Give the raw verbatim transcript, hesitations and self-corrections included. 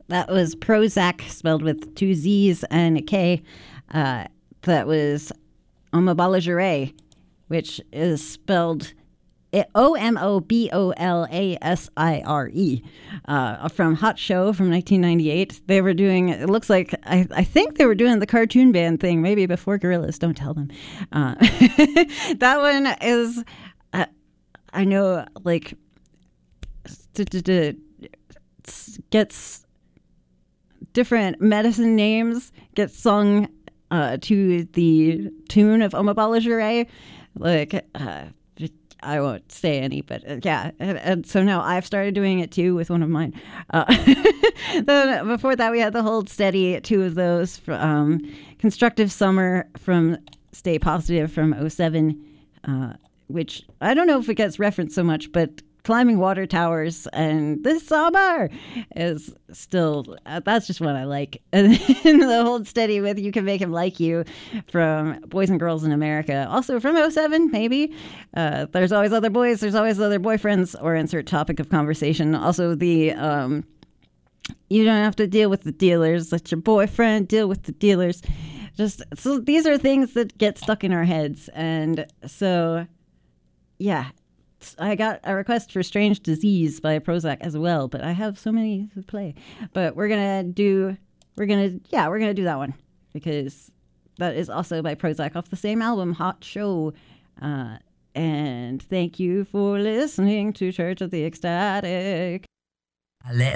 that was Prozac, spelled with two Z's and a K. Uh, that was Omobolasare, which is spelled O M O B O L A S I R E, uh, from Hot Show from nineteen ninety-eight. They were doing, it looks like, I, I think they were doing the cartoon band thing, maybe before Gorillaz, don't tell them. Uh, that one is, uh, I know, like, gets different medicine names, gets sung uh, to the tune of Omobolasare, like, uh, I won't say any, but uh, yeah. And, and so now I've started doing it too with one of mine. Uh, then before that, we had the Hold Steady, two of those. Um, Constructive Summer from Stay Positive from oh seven, uh, which I don't know if it gets referenced so much, but Climbing Water Towers and This Summer is still, uh, that's just what I like. And then the Hold Steady with You Can Make Him Like You from Boys and Girls in America, also from oh seven, maybe. Uh, there's always other boys, there's always other boyfriends, or insert topic of conversation. Also the, um, you don't have to deal with the dealers, let your boyfriend deal with the dealers. Just, so these are things that get stuck in our heads. And so, yeah. I got a request for Strange Disease by Prozac as well, but I have so many to play. But we're going to do, we're going to, yeah, we're going to do that one because that is also by Prozac off the same album, Hot Show. Uh, and thank you for listening to Church of the Ecstatic. A little